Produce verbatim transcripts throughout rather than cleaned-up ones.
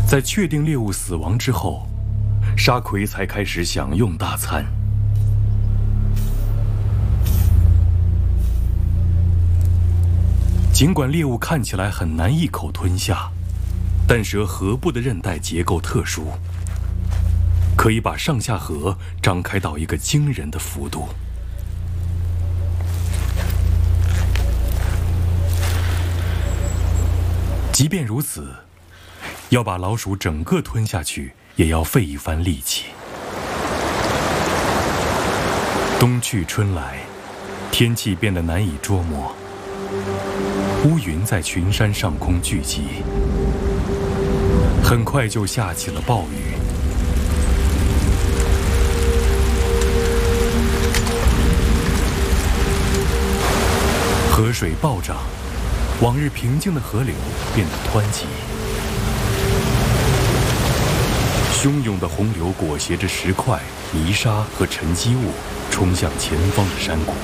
在确定猎物死亡之后，沙葵才开始享用大餐。尽管猎物看起来很难一口吞下，但蛇颌部的韧带结构特殊，可以把上下颌张开到一个惊人的幅度。即便如此，要把老鼠整个吞下去，也要费一番力气。冬去春来，天气变得难以捉摸，乌云在群山上空聚集，很快就下起了暴雨。河水暴涨，往日平静的河流变得湍急。汹涌的洪流裹挟着石块、泥沙和沉积物，冲向前方的山谷。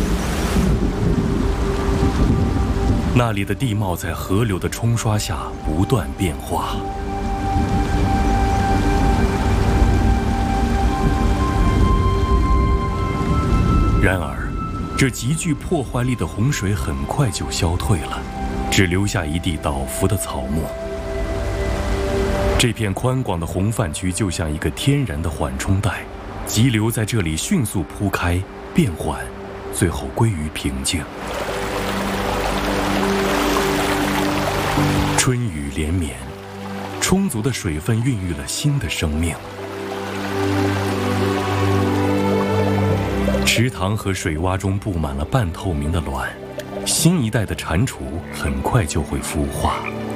那里的地貌在河流的冲刷下不断变化。然而，这极具破坏力的洪水很快就消退了，只留下一地倒伏的草木。这片宽广的洪泛区就像一个天然的缓冲带，急流在这里迅速铺开、变缓，最后归于平静。春雨连绵，充足的水分孕育了新的生命。池塘和水洼中布满了半透明的卵，新一代的蟾蜍很快就会孵化。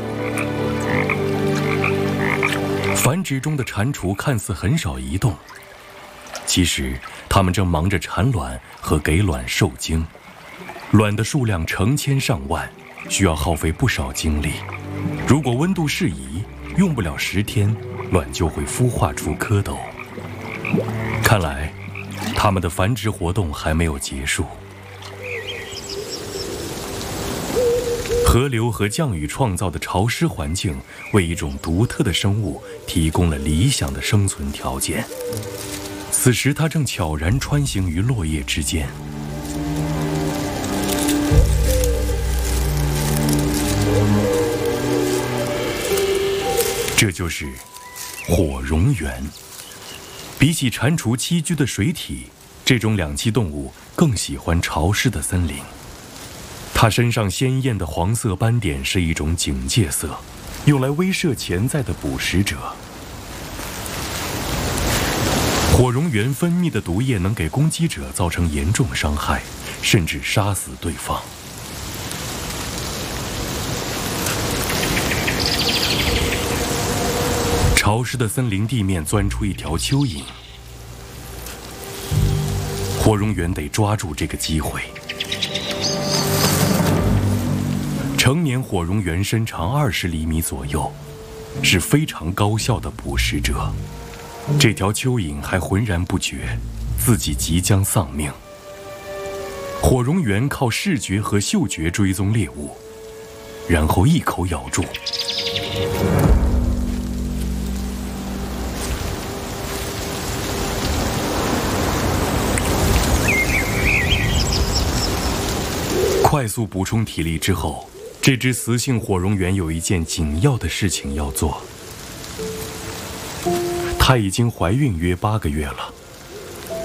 繁殖中的蟾蜍看似很少移动，其实它们正忙着产卵和给卵受精，卵的数量成千上万，需要耗费不少精力。如果温度适宜，用不了十天，卵就会孵化出蝌蚪。看来，它们的繁殖活动还没有结束。河流和降雨创造的潮湿环境，为一种独特的生物提供了理想的生存条件。此时，它正悄然穿行于落叶之间。这就是火蝾螈。比起蟾蜍栖居的水体，这种两栖动物更喜欢潮湿的森林。它身上鲜艳的黄色斑点是一种警戒色，用来威慑潜在的捕食者。火蝾螈分泌的毒液能给攻击者造成严重伤害，甚至杀死对方。潮湿的森林地面钻出一条蚯蚓，火蝾螈得抓住这个机会。成年火蝾螈身长二十厘米左右，是非常高效的捕食者。这条蚯蚓还浑然不觉自己即将丧命。火蝾螈靠视觉和嗅觉追踪猎物，然后一口咬住。快速补充体力之后，这只雌性火蝾螈有一件紧要的事情要做。她已经怀孕约八个月了，